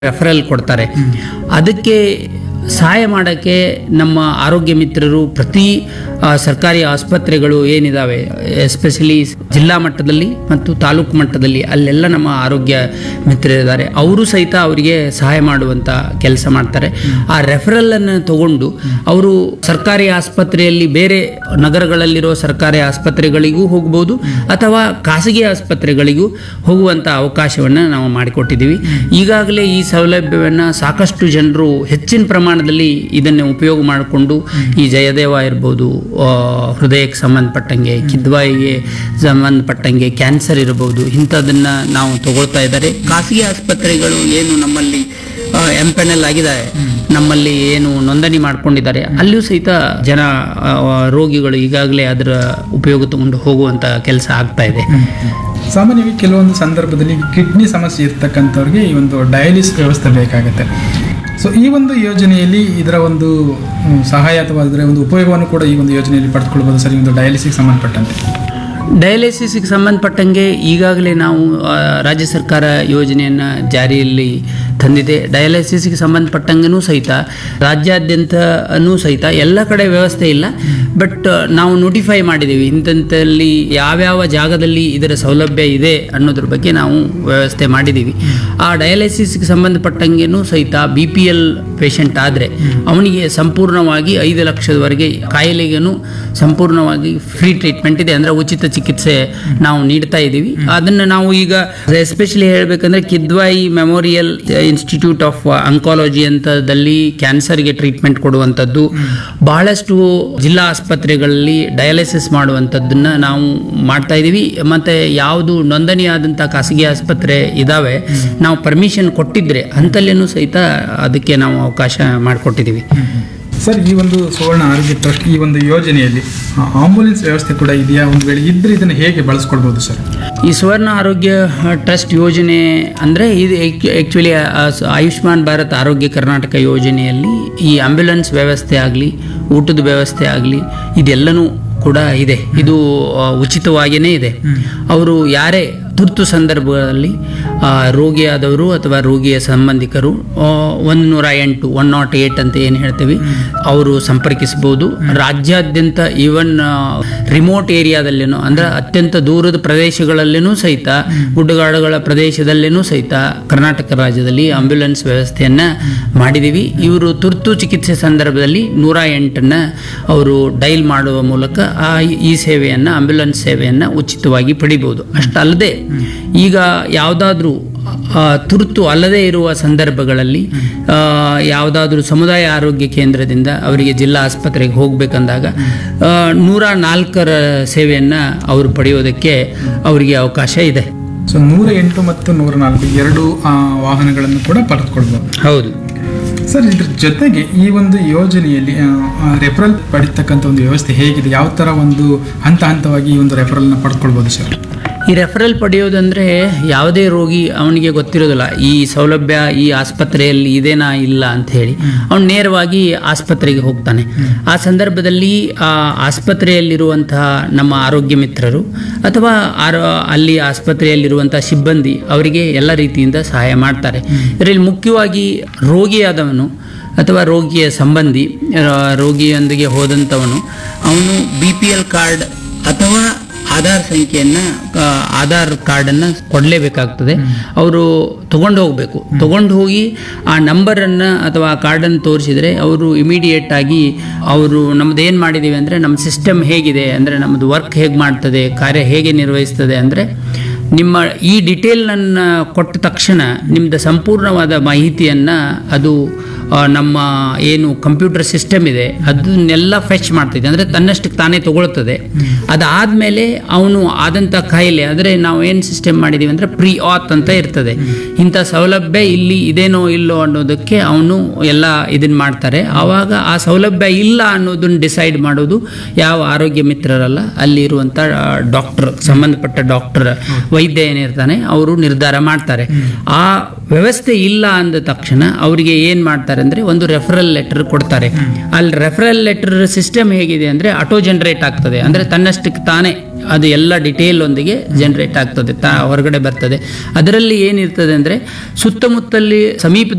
Referral ಕೊಡ್ತಾರೆ. ಅದಕ್ಕೆ ಸಹಾಯ ಮಾಡೋಕ್ಕೆ ನಮ್ಮ ಆರೋಗ್ಯ ಮಿತ್ರರು ಪ್ರತಿ ಸರ್ಕಾರಿ ಆಸ್ಪತ್ರೆಗಳು ಏನಿದ್ದಾವೆ, ಎಸ್ಪೆಷಲಿ ಜಿಲ್ಲಾ ಮಟ್ಟದಲ್ಲಿ ಮತ್ತು ತಾಲೂಕು ಮಟ್ಟದಲ್ಲಿ ಅಲ್ಲೆಲ್ಲ ನಮ್ಮ ಆರೋಗ್ಯ ಮಿತ್ರರಿದ್ದಾರೆ. ಅವರು ಸಹಿತ ಅವರಿಗೆ ಸಹಾಯ ಮಾಡುವಂಥ ಕೆಲಸ ಮಾಡ್ತಾರೆ. ಆ ರೆಫರಲನ್ನು ತಗೊಂಡು ಅವರು ಸರ್ಕಾರಿ ಆಸ್ಪತ್ರೆಯಲ್ಲಿ ಬೇರೆ ನಗರಗಳಲ್ಲಿರೋ ಸರ್ಕಾರಿ ಆಸ್ಪತ್ರೆಗಳಿಗೂ ಹೋಗ್ಬೋದು ಅಥವಾ ಖಾಸಗಿ ಆಸ್ಪತ್ರೆಗಳಿಗೂ ಹೋಗುವಂಥ ಅವಕಾಶವನ್ನು ನಾವು ಮಾಡಿಕೊಟ್ಟಿದ್ದೀವಿ. ಈಗಾಗಲೇ ಈ ಸೌಲಭ್ಯವನ್ನು ಸಾಕಷ್ಟು ಜನರು ಹೆಚ್ಚಿನ ಪ್ರಮಾಣದಲ್ಲಿ ಇದನ್ನು ಉಪಯೋಗ ಮಾಡಿಕೊಂಡು ಈ ಜಯದೇವ ಇರ್ಬೋದು, ಹೃದಯಕ್ಕೆ ಸಂಬಂಧಪಟ್ಟಂಗೆ, ಕಿದ್ವಾಯಿಗೆ ಸಂಬಂಧಪಟ್ಟಂಗೆ, ಕ್ಯಾನ್ಸರ್ ಇರಬಹುದು, ಇಂಥದನ್ನು ನಾವು ತಗೊಳ್ತಾ ಇದ್ದಾರೆ. ಖಾಸಗಿ ಆಸ್ಪತ್ರೆಗಳು ಏನು ನಮ್ಮಲ್ಲಿ ಎಂಪೆನಲ್ ಆಗಿದ್ದಾರೆ, ನಮ್ಮಲ್ಲಿ ಏನು ನೋಂದಣಿ ಮಾಡ್ಕೊಂಡಿದ್ದಾರೆ, ಅಲ್ಲಿಯೂ ಸಹಿತ ಜನ ರೋಗಿಗಳು ಈಗಾಗಲೇ ಅದರ ಉಪಯೋಗ ತಗೊಂಡು ಹೋಗುವಂಥ ಕೆಲಸ ಆಗ್ತಾ ಇದೆ. ಸಾಮಾನ್ಯವಾಗಿ ಕೆಲವೊಂದು ಸಂದರ್ಭದಲ್ಲಿ ಕಿಡ್ನಿ ಸಮಸ್ಯೆ ಇರ್ತಕ್ಕಂಥವ್ರಿಗೆ ಈ ಒಂದು ಡಯಾಲಿಸಿಸ್ ವ್ಯವಸ್ಥೆ ಬೇಕಾಗುತ್ತೆ. ಸೊ ಈ ಒಂದು ಯೋಜನೆಯಲ್ಲಿ ಇದರ ಒಂದು ಸಹಾಯ ಅಥವಾ ಇದರ ಒಂದು ಉಪಯೋಗವನ್ನು ಕೂಡ ಈ ಒಂದು ಯೋಜನೆಯಲ್ಲಿ ಪಡೆದುಕೊಳ್ಬೋದು ಸರ್. ಈ ಒಂದು ಡಯಾಲಿಸಿಸ್ಗೆ ಸಂಬಂಧಪಟ್ಟಂತೆ ಡಯಾಲಿಸಿಸ್ಗೆ ಸಂಬಂಧಪಟ್ಟಂಗೆ ಈಗಾಗಲೇ ನಾವು ರಾಜ್ಯ ಸರ್ಕಾರ ಯೋಜನೆಯನ್ನು ಜಾರಿಯಲ್ಲಿ ತಂದಿದೆ. ಡಯಾಲಿಸಿಸ್ಗೆ ಸಂಬಂಧಪಟ್ಟಂಗೂ ಸಹಿತ ರಾಜ್ಯಾದ್ಯಂತನೂ ಸಹಿತ ಎಲ್ಲ ಕಡೆ ವ್ಯವಸ್ಥೆ ಇಲ್ಲ, ಬಟ್ ನಾವು ನೋಟಿಫೈ ಮಾಡಿದ್ದೀವಿ ಇಂಥಲ್ಲಿ ಯಾವ್ಯಾವ ಜಾಗದಲ್ಲಿ ಇದರ ಸೌಲಭ್ಯ ಇದೆ ಅನ್ನೋದ್ರ ಬಗ್ಗೆ ನಾವು ವ್ಯವಸ್ಥೆ ಮಾಡಿದ್ದೀವಿ. ಆ ಡಯಾಲಿಸಿಸ್ಗೆ ಸಂಬಂಧಪಟ್ಟಂಗೆನೂ ಸಹಿತ BPL ಪೇಷಂಟ್ ಆದರೆ ಅವನಿಗೆ ಸಂಪೂರ್ಣವಾಗಿ 5 ಲಕ್ಷದವರೆಗೆ ಕಾಯಿಲೆಗೂ ಸಂಪೂರ್ಣವಾಗಿ ಫ್ರೀ ಟ್ರೀಟ್ಮೆಂಟ್ ಇದೆ, ಅಂದರೆ ಉಚಿತ ಚಿಕಿತ್ಸೆ ನಾವು ನೀಡ್ತಾ ಇದ್ದೀವಿ. ಅದನ್ನು ನಾವು ಈಗ ಎಸ್ಪೆಷಲಿ ಹೇಳಬೇಕಂದ್ರೆ Kidwai memorial institute of oncology ಅಂತದಲ್ಲಿ ಕ್ಯಾನ್ಸರ್ಗೆ ಟ್ರೀಟ್ಮೆಂಟ್ ಕೊಡುವಂಥದ್ದು, ಬಹಳಷ್ಟು ಜಿಲ್ಲಾ ಆಸ್ಪತ್ರೆಗಳಲ್ಲಿ ಡಯಾಲಿಸಿಸ್ ಮಾಡುವಂಥದ್ದನ್ನ ನಾವು ಮಾಡ್ತಾ ಇದ್ದೀವಿ. ಮತ್ತು ಯಾವುದು ನೋಂದಣಿಯಾದಂಥ ಖಾಸಗಿ ಆಸ್ಪತ್ರೆ ಇದ್ದಾವೆ, ನಾವು ಪರ್ಮಿಷನ್ ಕೊಟ್ಟಿದ್ರೆ ಅಂತಲ್ಲೇನೂ ಸಹಿತ ಅದಕ್ಕೆ ನಾವು ಅವಕಾಶ ಮಾಡಿಕೊಟ್ಟಿದ್ದೀವಿ. ಸರ್, ಈ ಒಂದು ಸುವರ್ಣ ಆರೋಗ್ಯ ಟ್ರಸ್ಟ್ ಈ ಒಂದು ಯೋಜನೆಯಲ್ಲಿ ಆಂಬುಲೆನ್ಸ್ ವ್ಯವಸ್ಥೆ ಕೂಡ ಇದೆಯಾ? ಒಂದು ವೇಳೆ ಇದ್ದರೆ ಇದನ್ನು ಹೇಗೆ ಬಳಸ್ಕೊಳ್ಬೋದು ಸರ್? ಈ ಸುವರ್ಣ ಆರೋಗ್ಯ ಟ್ರಸ್ಟ್ ಯೋಜನೆ ಅಂದರೆ ಇದು ಆ್ಯಕ್ಚುಲಿ ಆಯುಷ್ಮಾನ್ ಭಾರತ್ ಆರೋಗ್ಯ ಕರ್ನಾಟಕ ಯೋಜನೆಯಲ್ಲಿ ಈ ಆಂಬ್ಯುಲೆನ್ಸ್ ವ್ಯವಸ್ಥೆ ಆಗಲಿ, ಊಟದ ವ್ಯವಸ್ಥೆ ಆಗಲಿ, ಇದೆಲ್ಲನೂ ಕೂಡ ಇದೆ. ಇದು ಉಚಿತವಾಗಿಯೇ ಇದೆ. ಅವರು ಯಾರೇ ತುರ್ತು ಸಂದರ್ಭಗಳಲ್ಲಿ ರೋಗಿಯಾದವರು ಅಥವಾ ರೋಗಿಯ ಸಂಬಂಧಿಕರು 108 ಅಂತ ಏನು ಹೇಳ್ತೀವಿ ಅವರು ಸಂಪರ್ಕಿಸಬಹುದು. ರಾಜ್ಯಾದ್ಯಂತ ಈವನ್ ರಿಮೋಟ್ ಏರಿಯಾದಲ್ಲೇನೂ, ಅಂದರೆ ಅತ್ಯಂತ ದೂರದ ಪ್ರದೇಶಗಳಲ್ಲೇನೂ ಸಹಿತ, ಗುಡ್ಡಗಾಡುಗಳ ಪ್ರದೇಶದಲ್ಲೇನೂ ಸಹಿತ ಕರ್ನಾಟಕ ರಾಜ್ಯದಲ್ಲಿ ಆಂಬ್ಯುಲೆನ್ಸ್ ವ್ಯವಸ್ಥೆಯನ್ನು ಮಾಡಿದ್ದೀವಿ. ಇವರು ತುರ್ತು ಚಿಕಿತ್ಸೆ ಸಂದರ್ಭದಲ್ಲಿ 108 ಅವರು ಡೈಲ್ ಮಾಡುವ ಮೂಲಕ ಈ ಸೇವೆಯನ್ನು, ಆಂಬ್ಯುಲೆನ್ಸ್ ಸೇವೆಯನ್ನು ಉಚಿತವಾಗಿ ಪಡಿಬೋದು. ಅಷ್ಟಲ್ಲದೆ ಈಗ ಯಾವುದಾದ್ರೂ ತುರ್ತು ಅಲ್ಲದೇ ಇರುವ ಸಂದರ್ಭಗಳಲ್ಲಿ ಯಾವುದಾದ್ರೂ ಸಮುದಾಯ ಆರೋಗ್ಯ ಕೇಂದ್ರದಿಂದ ಅವರಿಗೆ ಜಿಲ್ಲಾ ಆಸ್ಪತ್ರೆಗೆ ಹೋಗಬೇಕಂದಾಗ 104 ಸೇವೆಯನ್ನು ಅವರು ಪಡೆಯೋದಕ್ಕೆ ಅವರಿಗೆ ಅವಕಾಶ ಇದೆ. ಸೊ 108 ಮತ್ತು 104 ಎರಡು ವಾಹನಗಳನ್ನು ಕೂಡ ಪಡೆದುಕೊಳ್ಬೋದು. ಹೌದು ಸರ್, ಇದ್ರ ಜೊತೆಗೆ ಈ ಒಂದು ಯೋಜನೆಯಲ್ಲಿ ರೆಫರಲ್ ಪಡಿತಕ್ಕಂಥ ಒಂದು ವ್ಯವಸ್ಥೆ ಹೇಗಿದೆ? ಯಾವ ಥರ ಒಂದು ಹಂತವಾಗಿ ಈ ಒಂದು ರೆಫರಲ್ನ ಪಡ್ಕೊಳ್ಬೋದು ಸರ್? ಈ ರೆಫರಲ್ ಪಡೆಯೋದಂದರೆ ಯಾವುದೇ ರೋಗಿ ಅವನಿಗೆ ಗೊತ್ತಿರೋದಿಲ್ಲ ಈ ಸೌಲಭ್ಯ ಈ ಆಸ್ಪತ್ರೆಯಲ್ಲಿ ಇದೇನಾ ಇಲ್ಲ ಅಂತ ಹೇಳಿ, ಅವನು ನೇರವಾಗಿ ಆಸ್ಪತ್ರೆಗೆ ಹೋಗ್ತಾನೆ. ಆ ಸಂದರ್ಭದಲ್ಲಿ ಆ ಆಸ್ಪತ್ರೆಯಲ್ಲಿರುವಂತಹ ನಮ್ಮ ಆರೋಗ್ಯ ಮಿತ್ರರು ಅಥವಾ ಅಲ್ಲಿ ಆಸ್ಪತ್ರೆಯಲ್ಲಿರುವಂಥ ಸಿಬ್ಬಂದಿ ಅವರಿಗೆ ಎಲ್ಲ ರೀತಿಯಿಂದ ಸಹಾಯ ಮಾಡ್ತಾರೆ. ಇದರಲ್ಲಿ ಮುಖ್ಯವಾಗಿ ರೋಗಿಯಾದವನು ಅಥವಾ ರೋಗಿಯ ಸಂಬಂಧಿ, ರೋಗಿಯೊಂದಿಗೆ ಹೋದಂಥವನು, ಅವನು BPL ಕಾರ್ಡ್ ಅಥವಾ ಆಧಾರ್ ಸಂಖ್ಯೆಯನ್ನು, ಆಧಾರ್ ಕಾರ್ಡನ್ನು ಕೊಡಲೇಬೇಕಾಗ್ತದೆ. ಅವರು ತೊಗೊಂಡು ಹೋಗಬೇಕು. ತೊಗೊಂಡು ಹೋಗಿ ಆ ನಂಬರನ್ನು ಅಥವಾ ಆ ಕಾರ್ಡನ್ನು ತೋರಿಸಿದರೆ ಅವರು ಇಮಿಡಿಯೇಟ್ ಆಗಿ ಅವರು ನಮ್ಮದು ಏನು ಮಾಡಿದ್ದೀವಿ ಅಂದರೆ, ನಮ್ಮ ಸಿಸ್ಟಮ್ ಹೇಗಿದೆ ಅಂದರೆ, ನಮ್ಮದು ವರ್ಕ್ ಹೇಗೆ ಮಾಡ್ತದೆ, ಕಾರ್ಯ ಹೇಗೆ ನಿರ್ವಹಿಸ್ತದೆ ಅಂದರೆ, ನಿಮ್ಮ ಈ ಡೀಟೇಲ್ನನ್ನು ಕೊಟ್ಟ ತಕ್ಷಣ ನಿಮ್ಮದು ಸಂಪೂರ್ಣವಾದ ಮಾಹಿತಿಯನ್ನು ಅದು ನಮ್ಮ ಏನು ಕಂಪ್ಯೂಟರ್ ಸಿಸ್ಟಮ್ ಇದೆ ಅದನ್ನೆಲ್ಲ ಫೆಚ್ ಮಾಡ್ತಿದೆ, ಅಂದರೆ ತನ್ನಷ್ಟಕ್ಕೆ ತಾನೇ ತಗೊಳ್ತದೆ. ಅದಾದಮೇಲೆ ಅವನು ಆದಂಥ ಕಾಯಿಲೆ, ಅಂದರೆ ನಾವು ಏನು ಸಿಸ್ಟಮ್ ಮಾಡಿದ್ದೀವಿ ಅಂದರೆ ಪ್ರೀ ಆತ್ ಅಂತ ಇರ್ತದೆ. ಇಂಥ ಸೌಲಭ್ಯ ಇಲ್ಲಿ ಇದೇನೋ ಇಲ್ಲೋ ಅನ್ನೋದಕ್ಕೆ ಅವನು ಎಲ್ಲ ಇದನ್ನು ಮಾಡ್ತಾರೆ. ಆವಾಗ ಆ ಸೌಲಭ್ಯ ಇಲ್ಲ ಅನ್ನೋದನ್ನು ಡಿಸೈಡ್ ಮಾಡೋದು ಯಾವ ಆರೋಗ್ಯ ಮಿತ್ರರಲ್ಲ, ಅಲ್ಲಿರುವಂಥ ಡಾಕ್ಟರ್, ಸಂಬಂಧಪಟ್ಟ ಡಾಕ್ಟರ್, ವೈದ್ಯ ಏನಿರ್ತಾನೆ ಅವರು ನಿರ್ಧಾರ ಮಾಡ್ತಾರೆ. ಆ ವ್ಯವಸ್ಥೆ ಇಲ್ಲ ಅಂದ ತಕ್ಷಣ ಅವರಿಗೆ ಏನು ಮಾಡ್ತಾರೆ ಮಾಡ್ತಾರೆ ಅಂದರೆ ಒಂದು ರೆಫರಲ್ ಲೆಟರ್ ಕೊಡ್ತಾರೆ. ಅಲ್ಲಿ ರೆಫರಲ್ ಲೆಟರ್ ಸಿಸ್ಟಮ್ ಹೇಗಿದೆ ಅಂದರೆ ಆಟೋ ಜನರೇಟ್ ಆಗ್ತದೆ, ಅಂದರೆ ತನ್ನಷ್ಟಕ್ಕೆ ತಾನೇ ಅದು ಎಲ್ಲ ಡಿಟೇಲ್ ಒಂದಿಗೆ ಜನರೇಟ್ ಆಗ್ತದೆ, ಹೊರಗಡೆ ಬರ್ತದೆ. ಅದರಲ್ಲಿ ಏನಿರ್ತದೆ ಅಂದರೆ ಸುತ್ತಮುತ್ತಲಿ ಸಮೀಪದ